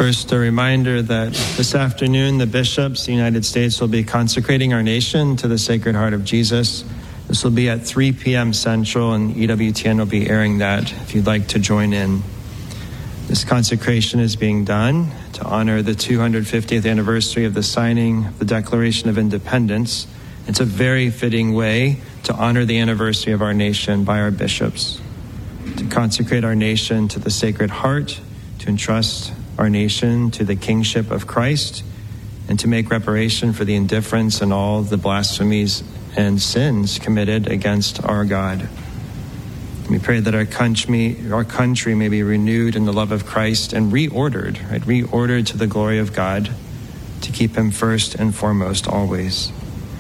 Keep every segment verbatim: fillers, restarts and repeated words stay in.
First, a reminder that this afternoon, the bishops of the United States will be consecrating our nation to the Sacred Heart of Jesus. This will be at three p.m. Central, and E W T N will be airing that if you'd like to join in. This consecration is being done to honor the two hundred fiftieth anniversary of the signing of the Declaration of Independence. It's a very fitting way to honor the anniversary of our nation by our bishops, to consecrate our nation to the Sacred Heart, to entrust our nation to the kingship of Christ, and to make reparation for the indifference and all the blasphemies and sins committed against our God. We pray that our country, our country may be renewed in the love of Christ and reordered, right? Reordered to the glory of God, to keep him first and foremost always.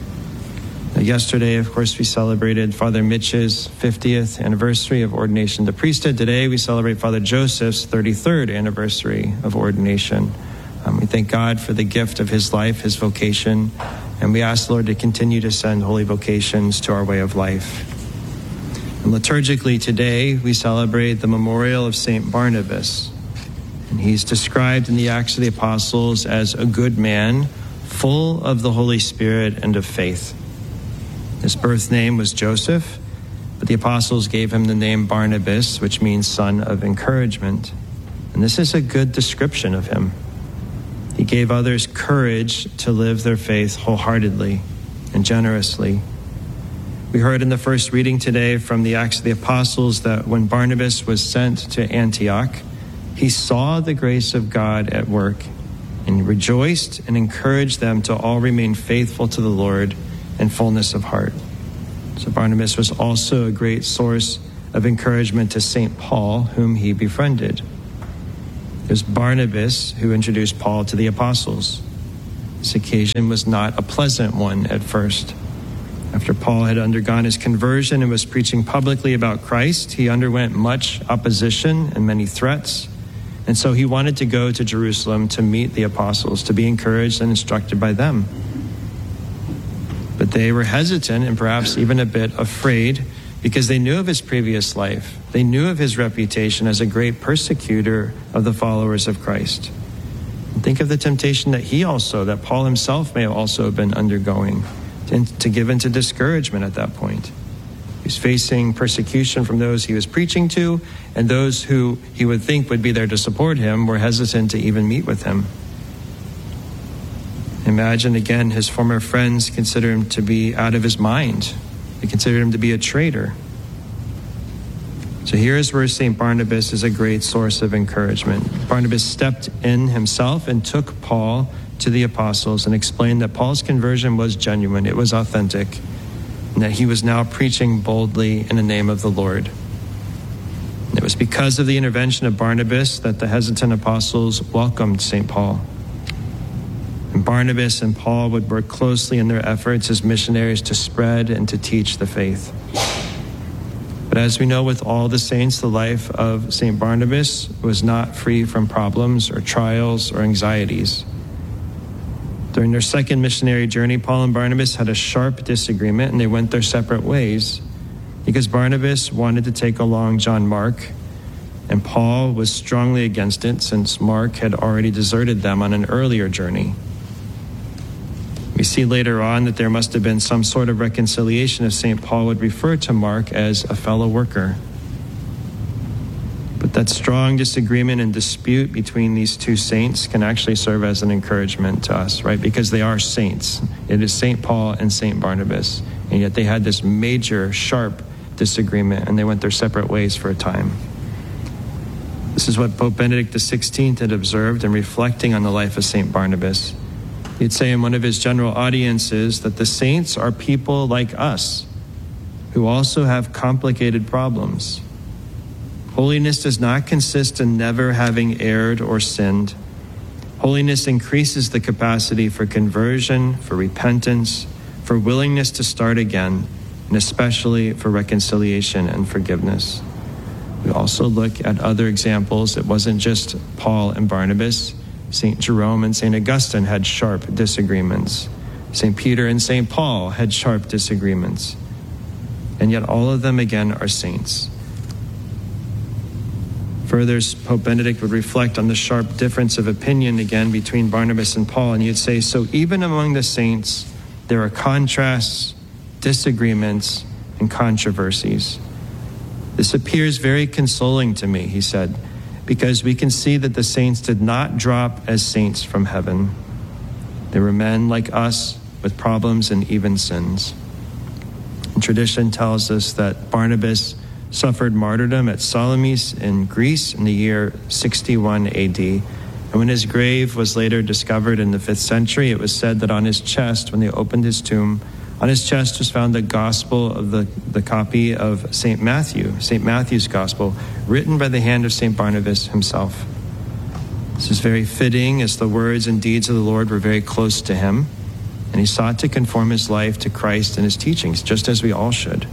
Now, yesterday, of course, we celebrated Father Mitch's fiftieth anniversary of ordination to priesthood. Today, we celebrate Father Joseph's thirty-third anniversary of ordination. Um, we thank God for the gift of his life, his vocation, and we ask the Lord to continue to send holy vocations to our way of life. And liturgically today, we celebrate the memorial of Saint Barnabas. And he's described in the Acts of the Apostles as a good man, full of the Holy Spirit and of faith. His birth name was Joseph, but the apostles gave him the name Barnabas, which means son of encouragement. And this is a good description of him. He gave others courage to live their faith wholeheartedly and generously. We heard in the first reading today from the Acts of the Apostles that when Barnabas was sent to Antioch, he saw the grace of God at work and rejoiced and encouraged them to all remain faithful to the Lord and fullness of heart. So Barnabas was also a great source of encouragement to Saint Paul, whom he befriended. It was Barnabas who introduced Paul to the apostles. This occasion was not a pleasant one at first. After Paul had undergone his conversion and was preaching publicly about Christ, he underwent much opposition and many threats. And so he wanted to go to Jerusalem to meet the apostles, to be encouraged and instructed by them. But they were hesitant and perhaps even a bit afraid because they knew of his previous life. They knew of his reputation as a great persecutor of the followers of Christ. And think of the temptation that he also, that Paul himself may have also been undergoing, to, to give into discouragement at that point. He was facing persecution from those he was preaching to, and those who he would think would be there to support him were hesitant to even meet with him. Imagine again, his former friends consider him to be out of his mind. They consider him to be a traitor. So here's where Saint Barnabas is a great source of encouragement. Barnabas stepped in himself and took Paul to the apostles and explained that Paul's conversion was genuine, it was authentic, and that he was now preaching boldly in the name of the Lord. And it was because of the intervention of Barnabas that the hesitant apostles welcomed Saint Paul. And Barnabas and Paul would work closely in their efforts as missionaries to spread and to teach the faith. But as we know with all the saints, the life of Saint Barnabas was not free from problems or trials or anxieties. During their second missionary journey, Paul and Barnabas had a sharp disagreement and they went their separate ways because Barnabas wanted to take along John Mark, and Paul was strongly against it since Mark had already deserted them on an earlier journey. We see later on that there must have been some sort of reconciliation if Saint Paul would refer to Mark as a fellow worker. But that strong disagreement and dispute between these two saints can actually serve as an encouragement to us, right? Because they are saints. It is Saint Paul and Saint Barnabas. And yet they had this major, sharp disagreement, and they went their separate ways for a time. This is what Pope Benedict the sixteenth had observed in reflecting on the life of Saint Barnabas. He'd say in one of his general audiences that the saints are people like us who also have complicated problems. Holiness does not consist in never having erred or sinned. Holiness increases the capacity for conversion, for repentance, for willingness to start again, and especially for reconciliation and forgiveness. We also look at other examples. It wasn't just Paul and Barnabas. Saint Jerome and Saint Augustine had sharp disagreements. Saint Peter and Saint Paul had sharp disagreements. And yet all of them again are saints. Further, Pope Benedict would reflect on the sharp difference of opinion again between Barnabas and Paul, and he'd say, so even among the saints, there are contrasts, disagreements, and controversies. This appears very consoling to me, he said, because we can see that the saints did not drop as saints from heaven. They were men like us with problems and even sins. And tradition tells us that Barnabas suffered martyrdom at Salamis in Greece in the year sixty-one A D. And when his grave was later discovered in the fifth century, it was said that on his chest, when they opened his tomb, on his chest was found the gospel of the, the copy of Saint Matthew, Saint Matthew's gospel, written by the hand of Saint Barnabas himself. This is very fitting, as the words and deeds of the Lord were very close to him, and he sought to conform his life to Christ and his teachings, just as we all should.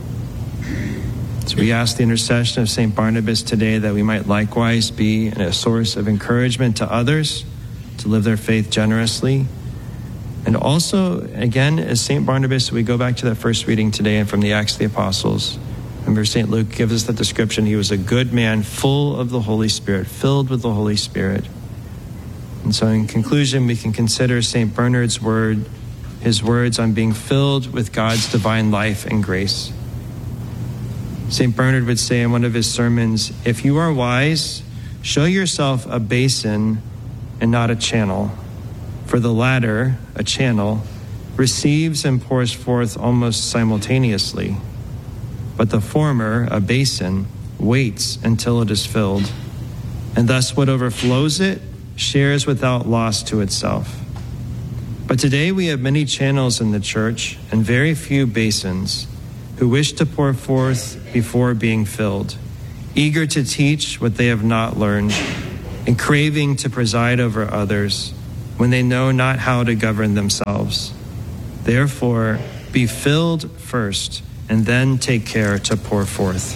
So we ask the intercession of Saint Barnabas today that we might likewise be a source of encouragement to others to live their faith generously. And also, again, as Saint Barnabas, we go back to that first reading today and from the Acts of the Apostles. Remember, Saint Luke gives us the description. He was a good man, full of the Holy Spirit, filled with the Holy Spirit. And so in conclusion, we can consider Saint Bernard's word, his words on being filled with God's divine life and grace. Saint Bernard would say in one of his sermons, if you are wise, show yourself a basin and not a channel. For the latter, a channel, receives and pours forth almost simultaneously. But the former, a basin, waits until it is filled. And thus what overflows it shares without loss to itself. But today we have many channels in the church and very few basins who wish to pour forth before being filled, eager to teach what they have not learned, and craving to preside over others when they know not how to govern themselves. Therefore, be filled first, and then take care to pour forth.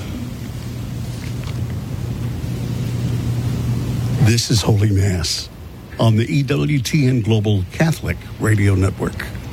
This is Holy Mass on the E W T N Global Catholic Radio Network.